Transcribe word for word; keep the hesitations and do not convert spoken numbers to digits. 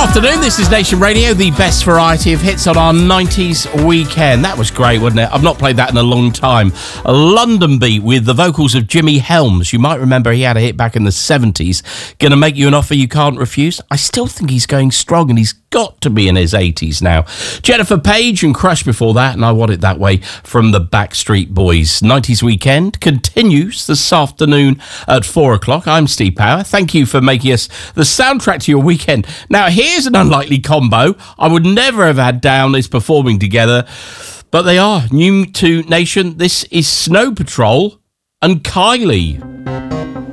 afternoon, this is Nation Radio, the best variety of hits on our nineties weekend. That was great, wasn't it? I've not played that in a long time. A London Beat with the vocals of Jimmy Helms. You might remember he had a hit back in the seventies. Gonna Make You an Offer You Can't Refuse. I still think he's going strong, and he's got to be in his eighties now. Jennifer Page and Crush before that, and I Want It That Way from the Backstreet Boys. nineties weekend continues this afternoon at four o'clock. I'm Steve Power. Thank you for making us the soundtrack to your weekend. Now, here's an unlikely combo I would never have had down as performing together, but they are. New to Nation, this is Snow Patrol and Kylie.